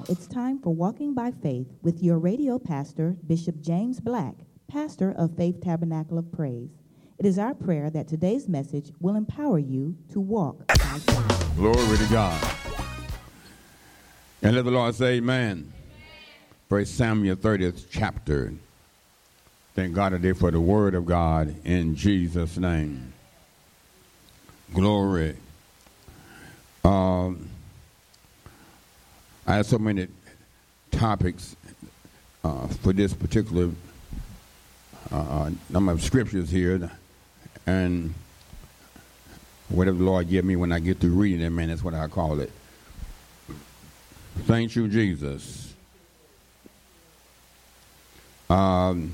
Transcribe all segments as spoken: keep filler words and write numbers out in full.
it's time for Walking by Faith with your radio pastor, Bishop James Black, pastor of Faith Tabernacle of Praise. It is our prayer that today's message will empower you to walk by faith. Glory to God. And let the Lord say amen. First Samuel thirtieth chapter. Thank God today for the word of God in Jesus' name. Glory. Um, I have so many topics uh, for this particular uh, number of scriptures here, and whatever the Lord give me when I get through reading them, man, that's what I call it. Thank you, Jesus. Um,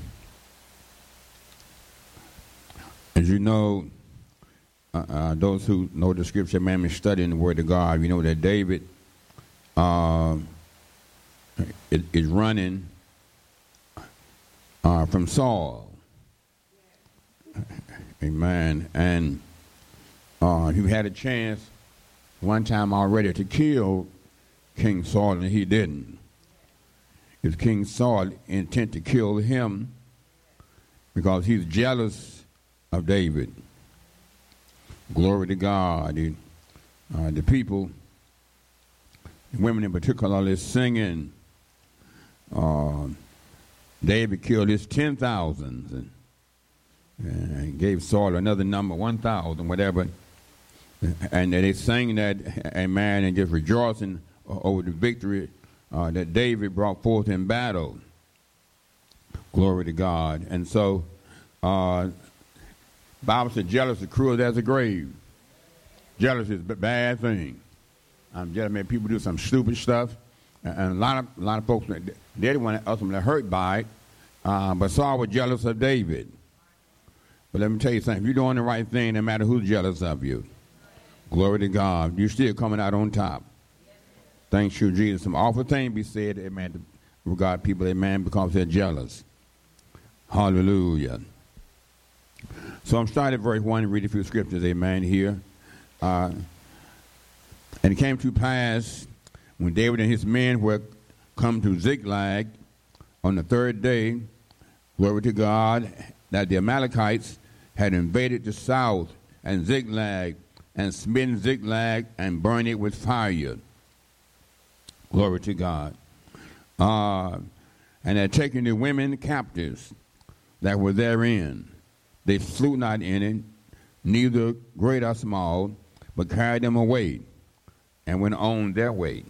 as you know, uh, uh, those who know the scripture, man, is studying the word of God. You know that David uh, is, is running uh, from Saul. Amen. And uh, he had a chance one time already to kill King Saul, and he didn't. Because King Saul intent to kill him because he's jealous of David. Glory to God. The, uh, the people, the women in particular, is singing. Uh, David killed his ten thousands and, and gave Saul another number, one thousand, whatever. And they sang that, amen, and just rejoicing over the victory uh, that David brought forth in battle. Glory to God. And so, uh, Bible says jealousy is cruel as a grave. Jealousy is a bad thing. I'm jealous. Man, people do some stupid stuff, and a lot of a lot of folks, they're the one ultimately hurt by it. Uh, but Saul was jealous of David. But let me tell you something: if you're doing the right thing, no matter who's jealous of you, glory to God, you're still coming out on top. Thanks you, Jesus. Some awful things be said, amen, to regard people, amen, because they're jealous. Hallelujah. So I'm starting at verse one and read a few scriptures, amen, here. Uh, and it came to pass when David and his men were come to Ziklag on the third day, glory to God, that the Amalekites had invaded the south and Ziklag and smitten Ziklag and burned it with fire. Glory to God. Uh, and had taken the women captives that were therein. They slew not in it, neither great or small, but carried them away and went on their way.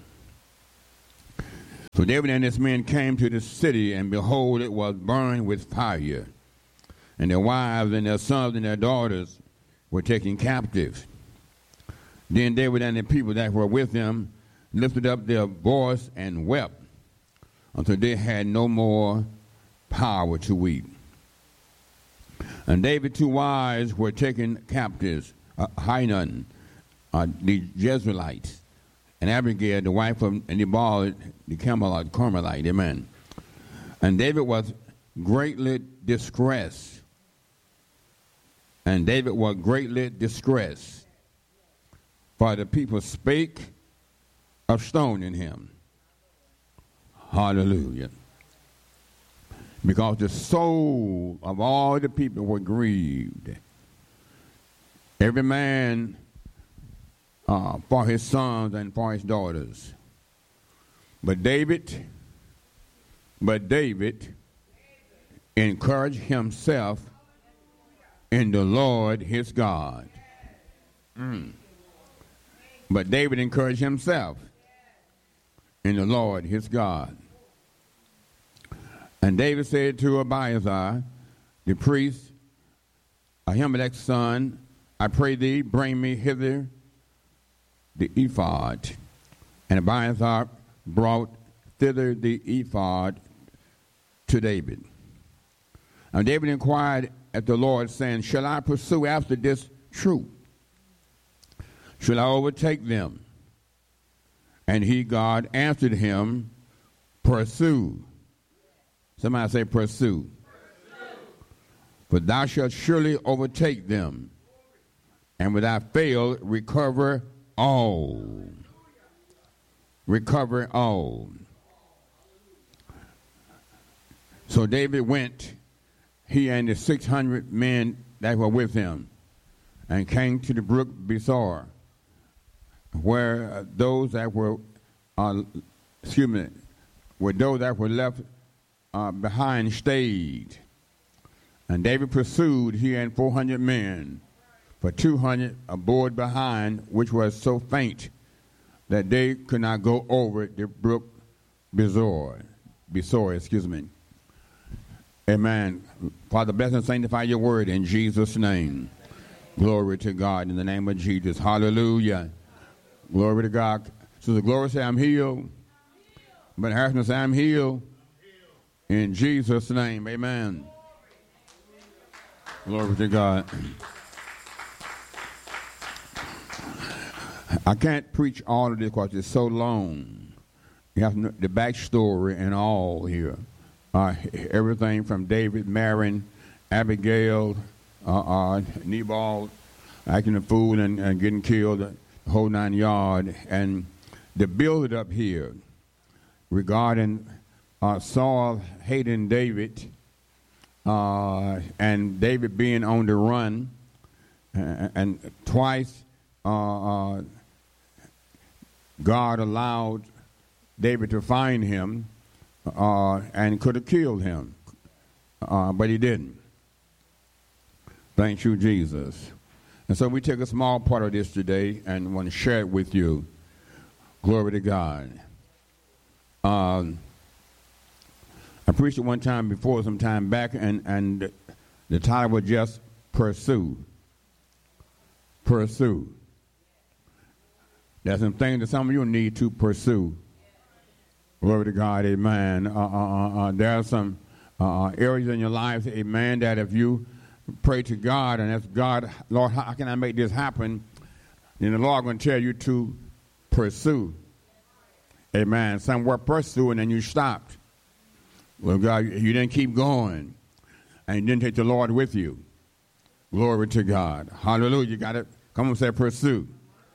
So David and his men came to the city, and behold, it was burned with fire. And their wives and their sons and their daughters were taken captive. Then David and the people that were with him lifted up their voice and wept until they had no more power to weep. And David's two wives were taken captives, uh, Hainan, uh, the Jezreelite, and Abigail, the wife of Nabal, the Carmelite, Carmelite, amen. And David was greatly distressed. And David was greatly distressed, for the people spake of stoning him. Hallelujah. Because the soul of all the people were grieved. Every man uh, for his sons and for his daughters. But David, but David encouraged himself in the Lord his God. Mm. But David encouraged himself in the Lord his God. And David said to Abiathar, the priest, Ahimelech's son, I pray thee, bring me hither the ephod. And Abiathar brought thither the ephod to David. And David inquired at the Lord, saying, shall I pursue after this troop? Shall I overtake them? And he, God, answered him, pursue. Somebody say pursue. Pursue. For thou shalt surely overtake them, and without fail recover all. Recover all. So David went, he and the six hundred men that were with him, and came to the brook Besor, where uh, those that were, uh, excuse me, where those that were left uh, behind stayed. And David pursued, he and four hundred men, for two hundred aboard behind, which was so faint that they could not go over the brook Besor. Besor, excuse me. Amen. Father, bless and sanctify your word in Jesus' name. Glory to God in the name of Jesus. Hallelujah. Glory to God. So the glory say, I'm healed. But Harrison say, I'm healed. In Jesus' name. Amen. Glory to God. I can't preach all of this because it's so long. You have to know the backstory and all here. Uh, everything from David marrying Abigail, uh, uh, Nabal acting a fool and, and getting killed, the whole nine yard, and the build up here regarding uh, Saul hating David, uh, and David being on the run, and, and twice uh, uh, God allowed David to find him. Uh, and could have killed him, uh, but he didn't. Thank you, Jesus. And so we take a small part of this today and want to share it with you. Glory to God. Um, I preached it one time before, some time back, and, and the title was just Pursue. Pursue. There's some things that some of you need to pursue. Glory to God, amen. Uh, uh, uh, there are some uh, areas in your life, amen, that if you pray to God and ask God, Lord, how can I make this happen? Then the Lord going to tell you to pursue. Amen. Some were pursuing and you stopped. Well, God, you didn't keep going. And you didn't take the Lord with you. Glory to God. Hallelujah. You got to, come and say pursue.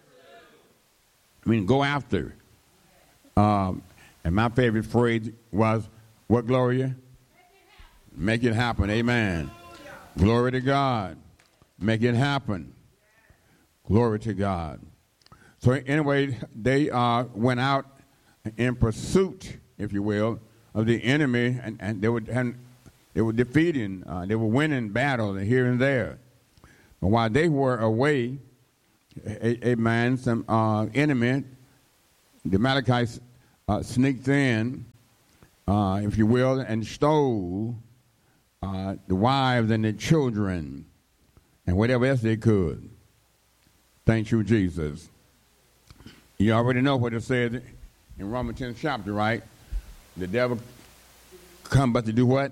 I mean, go after. Um, And my favorite phrase was, what, Gloria? Make it happen. Amen. Glory to God. Make it happen. Glory to God. So anyway, they uh, went out in pursuit, if you will, of the enemy, and, and they were and they were defeating, uh, they were winning battles here and there. But while they were away, a, a man, some uh, enemy, the Amalekites, Uh, sneaked in, uh, if you will, and stole uh, the wives and the children and whatever else they could. Thank you, Jesus. You already know what it says in Romans tenth chapter, right? The devil come but to do what?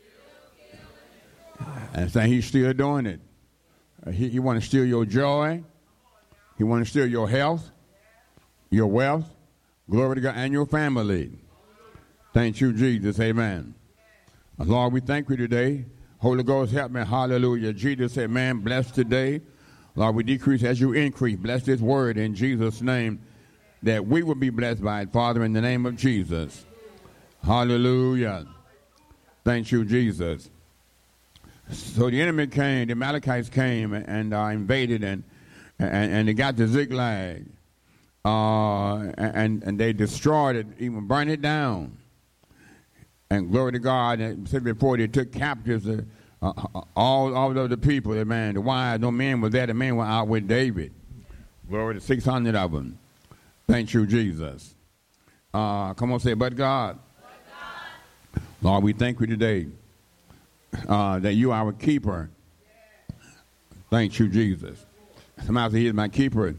And saying he's still doing it. Uh, he he want to steal your joy. He want to steal your health, your wealth. Glory to God, and your family. Thank you, Jesus. Amen. Lord, we thank you today. Holy Ghost, help me. Hallelujah. Jesus said, man, bless today. Lord, we decrease as you increase. Bless this word in Jesus' name, that we will be blessed by it, Father, in the name of Jesus. Hallelujah. Thank you, Jesus. So the enemy came, the Amalekites came and uh, invaded, and, and, and they got to Ziklag. Uh, and, and they destroyed it, even burned it down. And glory to God, and said before they took captives uh, uh, all, all of the people, the man, the wives, no men were there, the men were out with David. Glory to six hundred of them. Thank you, Jesus. Uh, come on, say, but God. But God. Lord, we thank you today uh, that you are our keeper. Yeah. Thank you, Jesus. Somebody say, he is my keeper.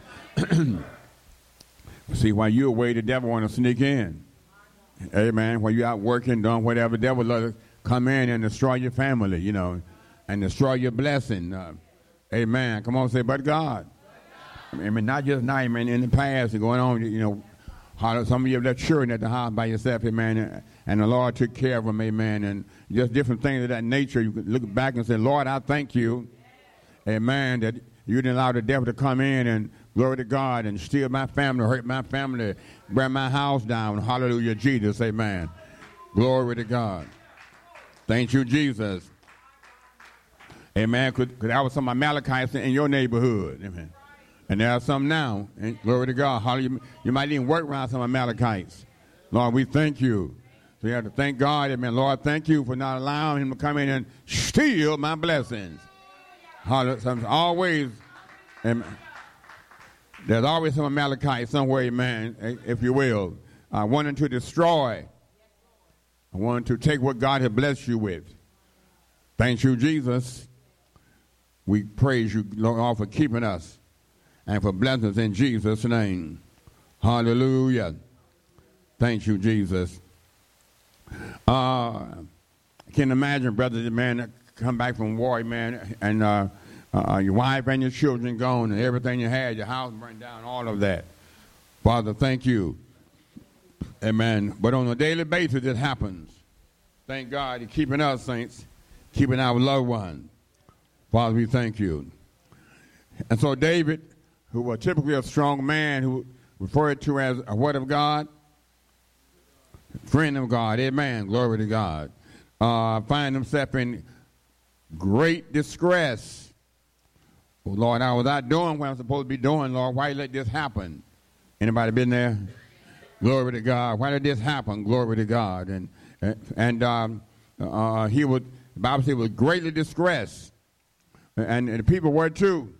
See, while you're away, the devil want to sneak in. Amen. While you're out working, doing whatever, the devil will come in and destroy your family, you know, and destroy your blessing. Uh, amen. Come on, say, but God. I mean, not just now, I mean, in the past, going on, you know, how some of you have left children at the house by yourself, amen, and the Lord took care of them, amen, and just different things of that nature. You can look back and say, Lord, I thank you, amen, that you didn't allow the devil to come in and glory to God and steal my family, hurt my family, burn my house down. Hallelujah, Jesus, amen. Glory to God. Thank you, Jesus. Amen. Because there was some Amalekites in your neighborhood. Amen. And there are some now. And glory to God. Hallelujah. You might even work around some Amalekites. Lord, we thank you. So you have to thank God. Amen. Lord, thank you for not allowing him to come in and steal my blessings. Hallelujah. So always, amen. There's always some Amalekites somewhere, amen, if you will, uh, wanting to destroy. wanting to take what God has blessed you with. Thank you, Jesus. We praise you, Lord, for keeping us and for blessing us in Jesus' name. Hallelujah. Thank you, Jesus. Uh, I can imagine, brother, man, come back from war, man, and uh, uh, your wife and your children gone and everything you had, your house burned down, all of that. Father, thank you. Amen. But on a daily basis, it happens. Thank God you're keeping us, saints, keeping our loved ones. Father, we thank you. And so David, who was typically a strong man, who referred to as a word of God, friend of God, amen, glory to God, uh, find himself in great distress. Oh, Lord, I was out doing what I'm supposed to be doing, Lord. Why you let this happen? Anybody been there? Glory to God. Why did this happen? Glory to God. And and um, uh, he would, the Bible says, was greatly distressed. And, and the people were too.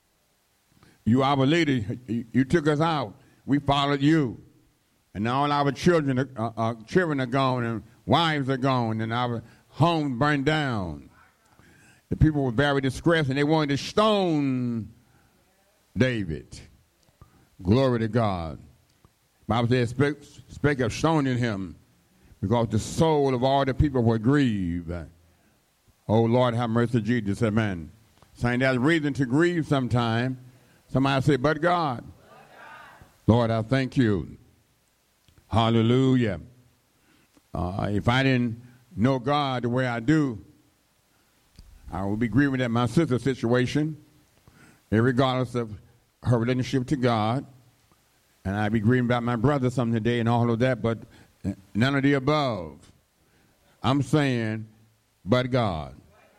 You, our leader, you, you took us out. We followed you. And now all our children, are, uh, uh, children are gone, and wives are gone, and our homes burned down. The people were very distressed, and they wanted to stone David. Glory to God. The Bible says, speak, speak of stoning him, because the soul of all the people were grieved. Oh, Lord, have mercy, Jesus, amen. Saying there's reason to grieve sometime. Somebody say, but God. But God. Lord, I thank you. Hallelujah. Uh, if I didn't know God the way I do, I would be grieving at my sister's situation, regardless of her relationship to God. And I'd be grieving about my brother some today and all of that, but none of the above. I'm saying, but God.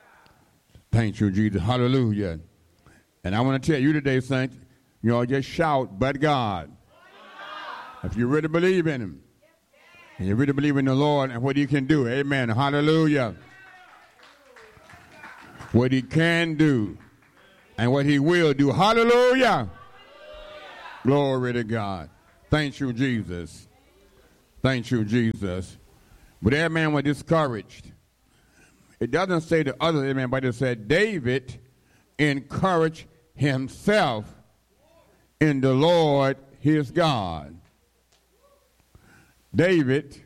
Thank you, Jesus. Hallelujah. And I want to tell you today, saints, you know, just shout, but God. If you really believe in him, and you really believe in the Lord and what he can do, amen, hallelujah. What he can do and what he will do, hallelujah. Glory to God. Thank you, Jesus. Thank you, Jesus. But that man was discouraged. It doesn't say the other amen, but it said David encouraged himself in the Lord his God. David,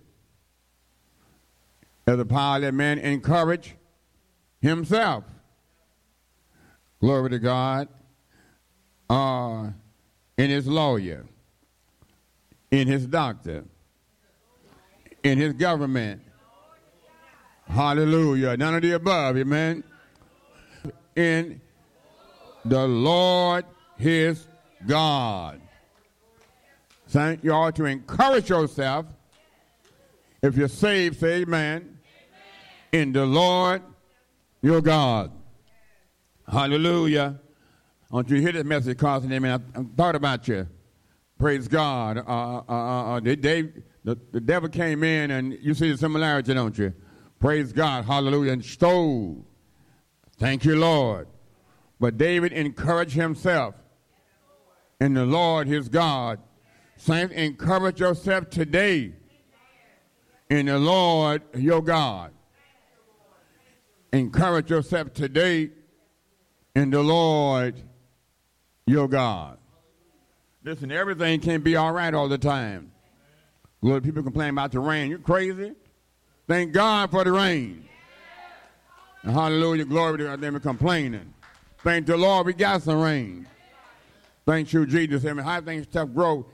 as a powerful man, encouraged himself. Glory to God. Uh, in his lawyer, in his doctor, in his government. Hallelujah. None of the above, amen. In the Lord his God. Saint, you ought to encourage yourself. If you're saved, say amen. Amen. In the Lord your God. Hallelujah. I want you to hear this message, Carson. Amen. I, I thought about you. Praise God. Uh, uh, uh, uh, they, they, the, the devil came in, and you see the similarity, don't you? Praise God. Hallelujah. And stole. Thank you, Lord. But David encouraged himself in the Lord his God. Saints, encourage yourself today in the Lord your God. Encourage yourself today in the Lord your God. Listen, everything can't be all right all the time. Glory, people complain about the rain. You're crazy? Thank God for the rain. And hallelujah, glory to God. They were complaining. Thank the Lord we got some rain. Thank you, Jesus. I mean, how things tough grow.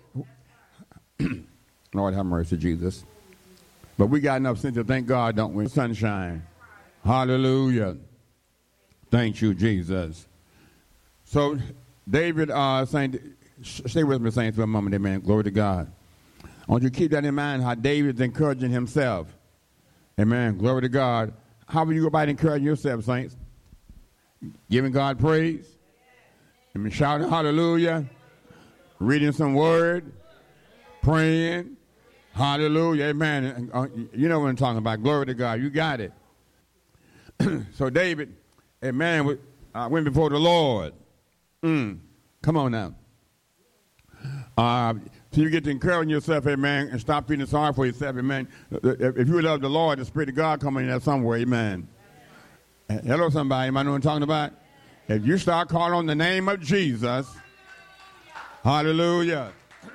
Lord have mercy, Jesus. But we got enough sense to thank God, don't we? Sunshine. Hallelujah. Thank you, Jesus. So, David, uh, saying, stay with me, saints, for a moment, amen. Glory to God. I want you to keep that in mind, how David's encouraging himself. Amen. Glory to God. how will you go about encouraging yourself, saints? Giving God praise. I mean, shouting hallelujah. Reading some word. Praying. Hallelujah. Amen. You know what I'm talking about. Glory to God. You got it. So David, amen, uh, went before the Lord. Mm. Come on now. Uh, so you get to encourage yourself, amen, and stop feeling sorry for yourself, amen. If you love the Lord, the Spirit of God coming in there somewhere, amen. Hello, somebody. Am I know what I'm talking about? If you start calling on the name of Jesus, hallelujah.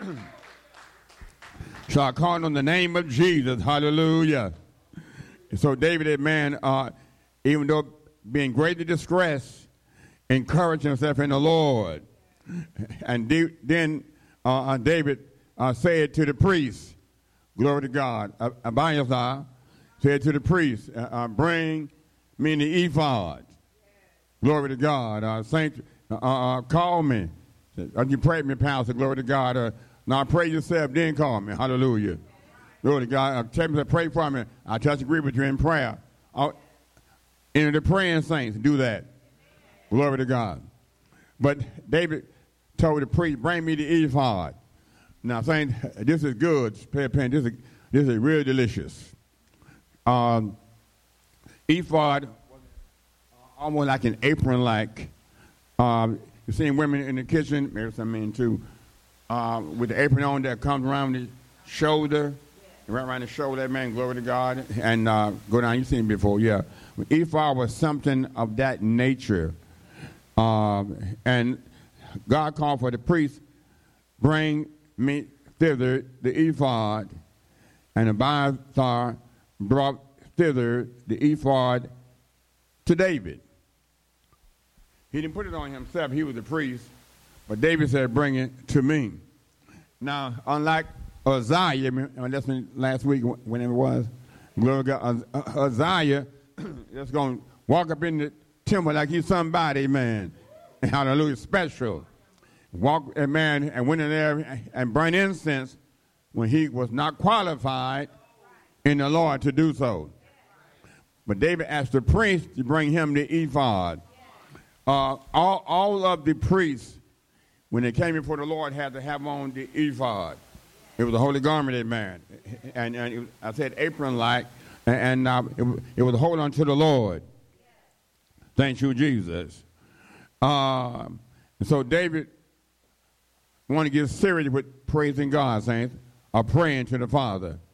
Start calling on the name of Jesus, hallelujah. So David, amen, uh, even though being greatly distressed, encouraged himself in the Lord. And de- then uh, David uh, said to the priest, glory to God, uh, Abiathar said to the priest, uh, uh, bring me the ephod. Glory to God. Uh, Saint, uh, uh, call me. Uh, you pray me, Pastor, glory to God. Uh, now pray yourself, then call me. Hallelujah. Glory to God. Uh, tell me to pray for me. I touch agree with you in prayer. Uh, in the praying saints, do that. Glory to God. But David told the priest, bring me the ephod. Now, saints, this is good. Pay attention. This is, this is really delicious. Um, ephod, almost like an apron-like. Um, you've seen women in the kitchen, maybe some men too, uh, with the apron on that comes around the shoulder, right around the shoulder, man, glory to God, and uh, go down. You've seen it before, yeah. Ephod was something of that nature. Um, and God called for the priest, bring me thither the ephod, and Abiathar brought thither the ephod to David. He didn't put it on himself. He was the priest. But David said, bring it to me. Now, unlike Uzziah, that's last week, whenever it was, glory to God, Uzziah just going to walk up in the temple like he's somebody, man. Hallelujah, special. Walk, man, and went in there and burned incense when he was not qualified in the Lord to do so. But David asked the priest to bring him the ephod. Uh, all, all of the priests, when they came before the Lord, had to have on the ephod. It was a holy garment, man. And, and it, I said apron-like, and, and uh, it, it was a hold on to the Lord. Thank you, Jesus. Uh, so David wanted to get serious with praising God, saints, or praying to the Father.